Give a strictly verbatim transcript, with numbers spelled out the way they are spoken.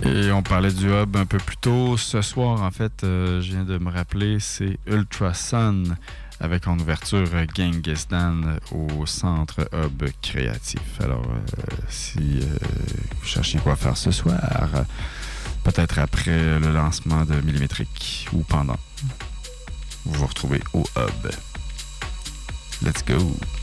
Et on parlait du hub un peu plus tôt. Ce soir, en fait, euh, je viens de me rappeler, c'est Ultrasun avec en ouverture Genghis-Dan au Centre Hub Créatif. Alors, euh, si euh, vous cherchez quoi faire ce soir, peut-être après le lancement de Millimétrique ou pendant, vous vous retrouvez au Hub. Let's go!